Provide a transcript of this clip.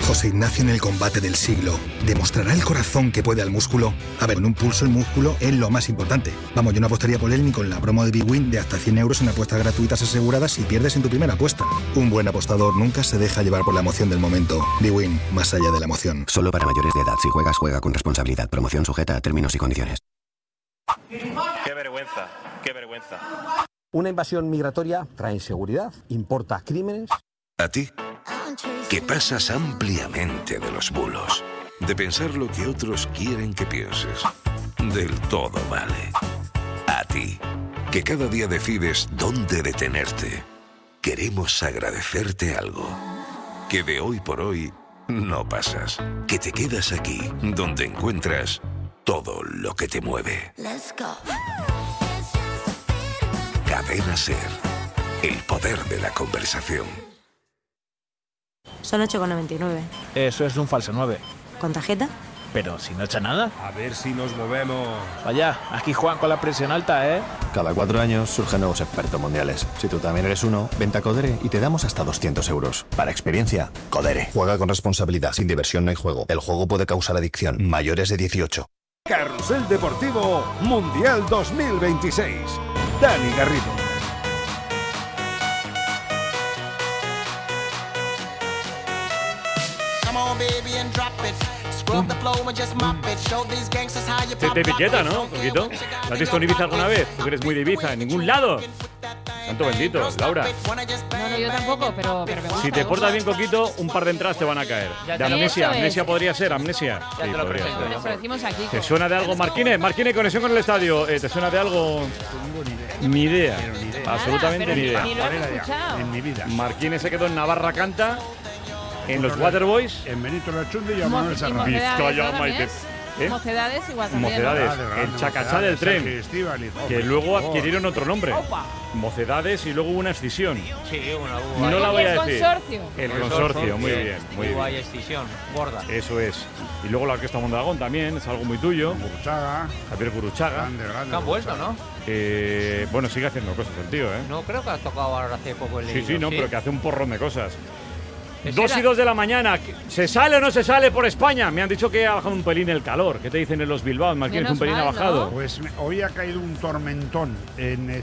José Ignacio en el combate del siglo. ¿Demostrará el corazón que puede al músculo? A ver, en un pulso el músculo es lo más importante. Vamos, yo no apostaría por él ni con la promo de Big Win de hasta 100 euros en apuestas gratuitas aseguradas si pierdes en tu primera apuesta. Un buen apostador nunca se deja llevar por la emoción del momento. Big Win, más allá de la emoción. Solo para mayores de edad. Si juegas, juega con responsabilidad. Promoción sujeta a términos y condiciones. Qué vergüenza, qué vergüenza. Una invasión migratoria trae inseguridad, importa crímenes. ¿A ti? Que pasas ampliamente de los bulos, de pensar lo que otros quieren que pienses. Del todo vale. A ti, que cada día decides dónde detenerte. Queremos agradecerte algo. Que de hoy por hoy no pasas. Que te quedas aquí, donde encuentras todo lo que te mueve. Cadena SER. El poder de la conversación. Son 8,99. Eso es un falso 9. ¿Con tarjeta? Pero si no echa nada. A ver si nos movemos. Vaya, aquí Juan con la presión alta, ¿eh? Cada 4 años surgen nuevos expertos mundiales. Si tú también eres uno, vente a Codere y te damos hasta 200 euros. Para experiencia, Codere. Juega con responsabilidad. Sin diversión no hay juego. El juego puede causar adicción. Mayores de 18. Carrusel Deportivo Mundial 2026. Dani Garrido. Te etiqueta, ¿no, Coquito? ¿Lo has visto en Ibiza alguna vez? Tú que eres muy de Ibiza, en ningún lado. Santo bendito, Laura. No, yo tampoco, pero me gusta. Si te portas bien, Coquito, un par de entradas te van a caer. De amnesia, amnesia podría ser, amnesia. Ya te lo presento. Lo decimos aquí. ¿Te suena de algo, Marquines? Marquines, conexión con el estadio. ¿Te suena de algo? Ni idea. Absolutamente ni idea. Ni lo has escuchado. En mi vida. Marquines se quedó en Navarra Canta. En los Waterboys. En Benito Lachunde y a Manuel Serrano. Vizcaya, Maite. Mocedades igual también. Mocedades, el Chacachá del tren, que luego adquirieron otro nombre. Mocedades y luego hubo una escisión. Sí, una no la voy a decir. El consorcio. El consorcio, muy bien. Muy bien. Hay escisión, gorda. Eso es. Y luego la Orquesta Mondragón también, es algo muy tuyo. Guruchaga. Javier Guruchaga. Que han vuelto, ¿no? Bueno, sigue haciendo cosas el tío, ¿eh? No, creo que ha tocado ahora hace poco el Sí, sí, no, pero que hace un porrón de cosas. 2 y 2 de la mañana. ¿Se sale o no se sale por España? Me han dicho que ha bajado un pelín el calor. ¿Qué te dicen en los Bilbao? Más bien un pelín ha bajado. Pues hoy ha caído un tormentón en